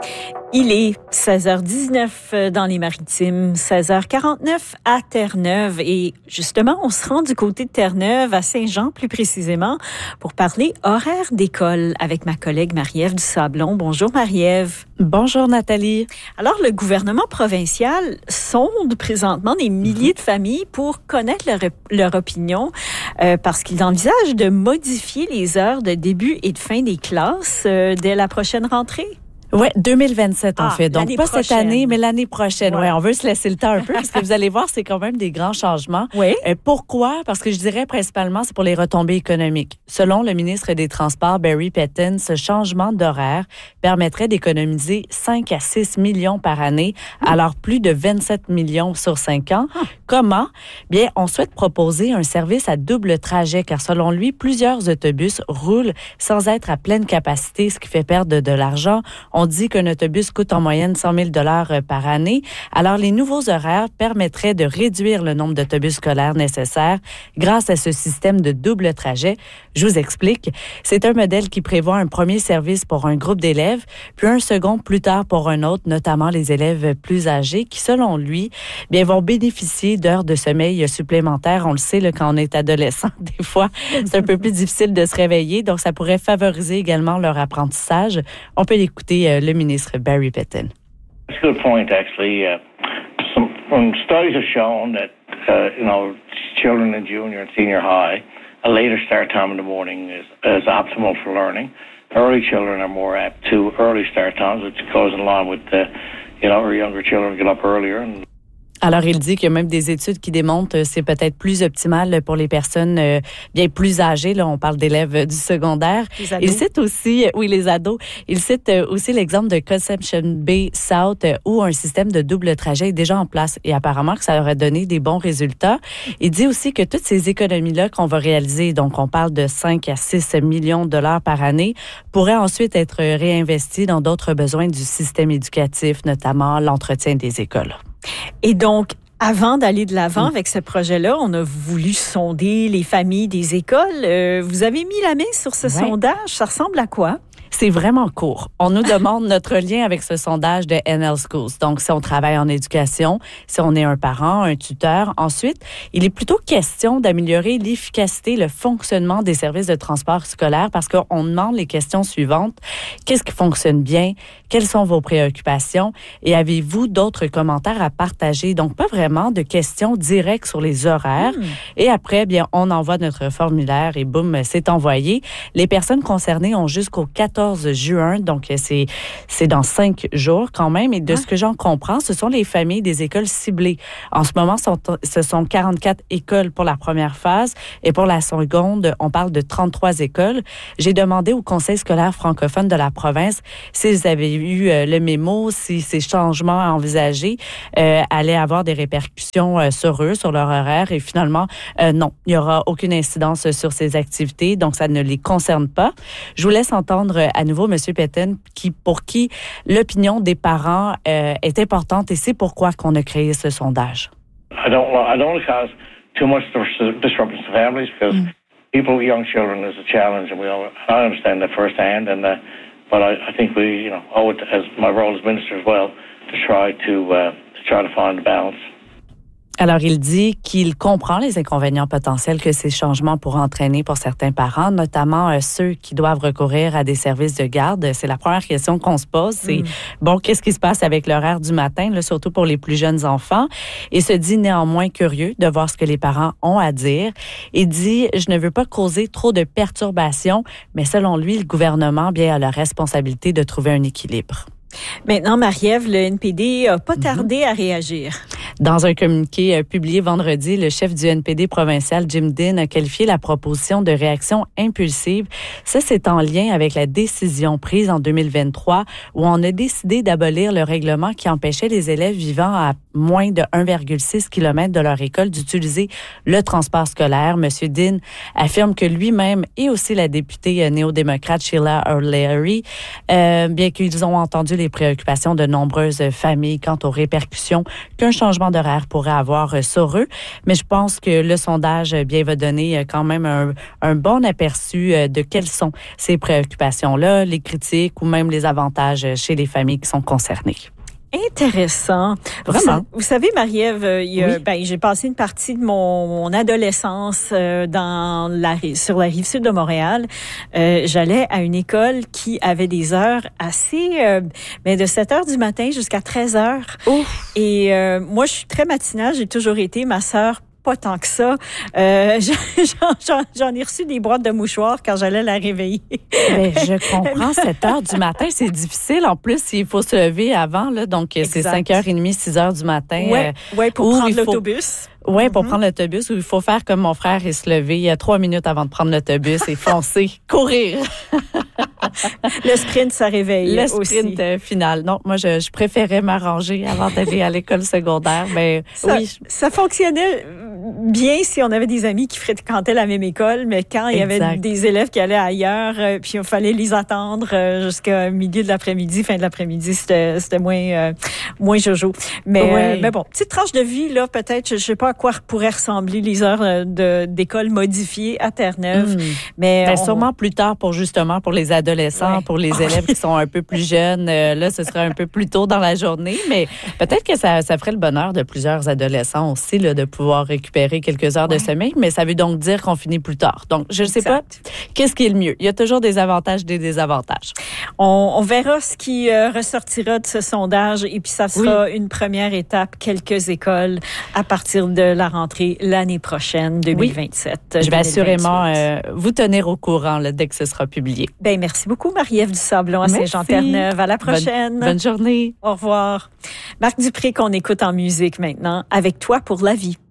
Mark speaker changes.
Speaker 1: Il est 16h19 dans les Maritimes, 16h49 à Terre-Neuve. Et justement, on se rend du côté de Terre-Neuve, à Saint-Jean plus précisément, pour parler horaire d'école avec ma collègue Marie-Ève Dusablon. Bonjour Marie-Ève.
Speaker 2: Bonjour Nathalie.
Speaker 1: Alors, le gouvernement provincial sonde présentement des milliers de familles pour connaître leur opinion parce qu'ils envisagent de modifier les heures de début et de fin des classes dès la prochaine rentrée.
Speaker 2: Oui, 2027 en fait. Donc pas
Speaker 1: prochaine.
Speaker 2: Cette année, mais l'année prochaine.
Speaker 1: Ouais.
Speaker 2: Ouais, on veut se laisser le temps un peu parce que vous allez voir, c'est quand même des grands changements.
Speaker 1: Oui.
Speaker 2: Pourquoi? Parce que je dirais principalement, c'est pour les retombées économiques. Selon le ministre des Transports, Barry Pettin, ce changement d'horaire permettrait d'économiser 5 à 6 millions par année, alors plus de 27 millions sur 5 ans. Comment? Bien, on souhaite proposer un service à double trajet, car selon lui, plusieurs autobus roulent sans être à pleine capacité, ce qui fait perdre de l'argent. On dit qu'un autobus coûte en moyenne 100 000 $ par année. Alors, les nouveaux horaires permettraient de réduire le nombre d'autobus scolaires nécessaires grâce à ce système de double trajet. Je vous explique. C'est un modèle qui prévoit un premier service pour un groupe d'élèves, puis un second plus tard pour un autre, notamment les élèves plus âgés, qui, selon lui, bien, vont bénéficier d'heures de sommeil supplémentaires. On le sait, là, quand on est adolescent, des fois, c'est un peu plus difficile de se réveiller. Donc, ça pourrait favoriser également leur apprentissage. On peut l'écouter le ministre Barry Pettin.
Speaker 3: That's a good point, actually. Some studies have shown that, children in junior and senior high, a later start time in the morning is optimal for learning. Early children are more apt to early start times, which goes in line with, our younger children get up earlier.
Speaker 2: Alors, il dit qu'il y a même des études qui démontrent que c'est peut-être plus optimal pour les personnes bien plus âgées. Là, on parle d'élèves du secondaire. Il cite aussi, les ados. Il cite aussi l'exemple de Conception Bay South où un système de double trajet est déjà en place et apparemment que ça aurait donné des bons résultats. Il dit aussi que toutes ces économies-là qu'on va réaliser, donc on parle de 5 à 6 millions de $ par année, pourraient ensuite être réinvesties dans d'autres besoins du système éducatif, notamment l'entretien des écoles.
Speaker 1: Et donc, avant d'aller de l'avant avec ce projet-là, on a voulu sonder les familles des écoles. Vous avez mis la main sur ce sondage. Ça ressemble à quoi?
Speaker 2: C'est vraiment court. On nous demande notre lien avec ce sondage de NL Schools. Donc, si on travaille en éducation, si on est un parent, un tuteur. Ensuite, il est plutôt question d'améliorer l'efficacité, le fonctionnement des services de transport scolaire parce qu'on demande les questions suivantes. Qu'est-ce qui fonctionne bien? Quelles sont vos préoccupations? Et avez-vous d'autres commentaires à partager? Donc, pas vraiment de questions directes sur les horaires. Et après, bien, on envoie notre formulaire et boum, c'est envoyé. Les personnes concernées ont jusqu'au 14 juin, donc c'est dans 5 jours quand même. Et de ce que j'en comprends, ce sont les familles des écoles ciblées. En ce moment, ce sont 44 écoles pour la première phase et pour la seconde, on parle de 33 écoles. J'ai demandé au Conseil scolaire francophone de la province s'ils avaient eu le mémo, si ces changements envisagés allaient avoir des répercussions sur eux, sur leur horaire. Et finalement, non, il n'y aura aucune incidence sur ces activités, donc ça ne les concerne pas. Je vous laisse entendre à nouveau M. Pettin, pour qui l'opinion des parents est importante et c'est pourquoi qu'on a créé ce sondage.
Speaker 3: I don't want to cause too much disruption to families because people with young children is a challenge, and I understand that firsthand. But I think we owe it as my role as minister as well to try to find a balance.
Speaker 2: Alors, il dit qu'il comprend les inconvénients potentiels que ces changements pourraient entraîner pour certains parents, notamment ceux qui doivent recourir à des services de garde. C'est la première question qu'on se pose. C'est, qu'est-ce qui se passe avec l'horaire du matin, là, surtout pour les plus jeunes enfants? Et se dit néanmoins curieux de voir ce que les parents ont à dire. Il dit, je ne veux pas causer trop de perturbations, mais selon lui, le gouvernement bien a la responsabilité de trouver un équilibre.
Speaker 1: Maintenant, Marie-Ève, le NPD n'a pas tardé à réagir.
Speaker 2: Dans un communiqué publié vendredi, le chef du NPD provincial, Jim Dean, a qualifié la proposition de réaction impulsive. Ça, c'est en lien avec la décision prise en 2023 où on a décidé d'abolir le règlement qui empêchait les élèves vivant à moins de 1,6 km de leur école d'utiliser le transport scolaire. Monsieur Dean affirme que lui-même et aussi la députée néo-démocrate Sheila O'Leary, bien qu'ils ont entendu les préoccupations de nombreuses familles quant aux répercussions qu'un changement changement d'horaire pourrait avoir sur eux. Mais je pense que le sondage va donner quand même un bon aperçu de quelles sont ces préoccupations-là, les critiques ou même les avantages chez les familles qui sont concernées.
Speaker 1: Intéressant.
Speaker 2: Vraiment.
Speaker 1: Vous savez, Marie-Ève, j'ai passé une partie de mon adolescence sur la rive sud de Montréal. J'allais à une école qui avait des heures assez, de 7 heures du matin jusqu'à 13 heures. Ouf. Et moi, je suis très matinale. J'ai toujours été. Ma sœur, pas tant que ça. J'en ai reçu des boîtes de mouchoirs quand j'allais la réveiller.
Speaker 2: Mais je comprends, 7 heures du matin, c'est difficile. En plus, il faut se lever avant, là, donc c'est 5h30, 6 heures du matin.
Speaker 1: Oui, pour prendre l'autobus.
Speaker 2: Oui, pour prendre l'autobus, où il faut faire comme mon frère et se lever il y a 3 minutes avant de prendre l'autobus et foncer, courir.
Speaker 1: Le sprint, ça réveille
Speaker 2: le
Speaker 1: aussi.
Speaker 2: Le sprint final. Non, moi, je préférais m'arranger avant d'aller à l'école secondaire. Mais
Speaker 1: ça fonctionnait bien si on avait des amis qui fréquentaient la même école, mais quand il y avait des élèves qui allaient ailleurs, puis il fallait les attendre jusqu'à milieu de l'après-midi, fin de l'après-midi, c'était moins jojo. Mais bon, petite tranche de vie, là, peut-être, je sais pas à quoi pourraient ressembler les heures d'école modifiées à Terre-Neuve.
Speaker 2: Mais sûrement plus tard pour les adolescents, pour les élèves qui sont un peu plus jeunes. Là, ce serait un peu plus tôt dans la journée, mais peut-être que ça ferait le bonheur de plusieurs adolescents aussi là, de pouvoir récupérer quelques heures de sommeil, mais ça veut donc dire qu'on finit plus tard. Donc, je ne sais pas qu'est-ce qui est le mieux. Il y a toujours des avantages, des désavantages.
Speaker 1: On verra ce qui ressortira de ce sondage et puis ça sera une première étape, quelques écoles à partir de la rentrée l'année prochaine, 2027.
Speaker 2: Je vais assurément vous tenir au courant là, dès que ce sera publié.
Speaker 1: Ben, merci beaucoup, Marie-Ève Dusablon à Saint-Jean-Terre-Neuve. À la prochaine.
Speaker 2: Bonne journée.
Speaker 1: Au revoir. Marc Dupré qu'on écoute en musique maintenant, avec toi pour la vie.